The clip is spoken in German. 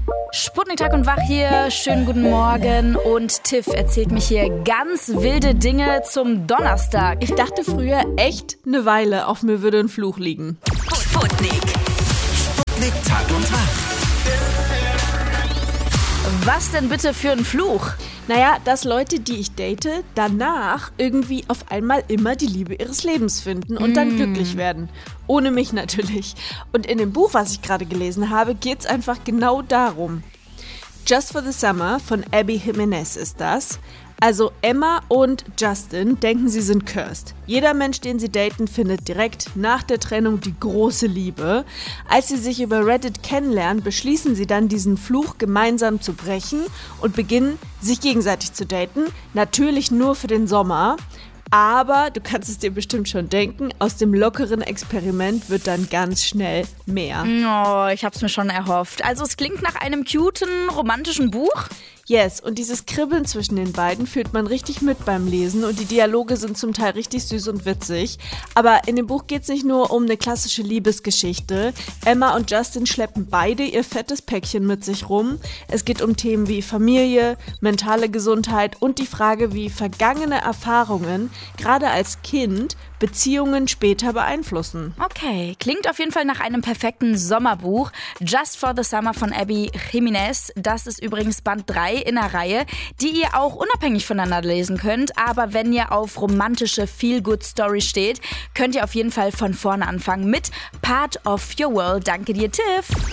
Sputnik Tag und Wach hier, schönen guten Morgen und Tiff erzählt mich hier ganz wilde Dinge zum Donnerstag. Ich dachte früher echt eine Weile, auf mir würde ein Fluch liegen. Sputnik. Sputnik Tag und Wach. Was denn bitte für ein Fluch? Naja, dass Leute, die ich date, danach irgendwie auf einmal immer die Liebe ihres Lebens finden und dann glücklich werden. Ohne mich natürlich. Und in dem Buch, was ich gerade gelesen habe, geht es einfach genau darum. Just for the Summer von Abby Jimenez ist das. Also Emma und Justin denken, sie sind cursed. Jeder Mensch, den sie daten, findet direkt nach der Trennung die große Liebe. Als sie sich über Reddit kennenlernen, beschließen sie dann, diesen Fluch gemeinsam zu brechen und beginnen, sich gegenseitig zu daten. Natürlich nur für den Sommer. Aber, du kannst es dir bestimmt schon denken, aus dem lockeren Experiment wird dann ganz schnell mehr. Oh, ich hab's mir schon erhofft. Also es klingt nach einem cuten, romantischen Buch. Yes, und dieses Kribbeln zwischen den beiden fühlt man richtig mit beim Lesen und die Dialoge sind zum Teil richtig süß und witzig. Aber in dem Buch geht es nicht nur um eine klassische Liebesgeschichte. Emma und Justin schleppen beide ihr fettes Päckchen mit sich rum. Es geht um Themen wie Familie, mentale Gesundheit und die Frage, wie vergangene Erfahrungen, gerade als Kind, Beziehungen später beeinflussen. Okay, klingt auf jeden Fall nach einem perfekten Sommerbuch. Just for the Summer von Abby Jimenez. Das ist übrigens Band 3 in der Reihe, die ihr auch unabhängig voneinander lesen könnt. Aber wenn ihr auf romantische Feel-Good-Story steht, könnt ihr auf jeden Fall von vorne anfangen mit Part of Your World. Danke dir, Tiff.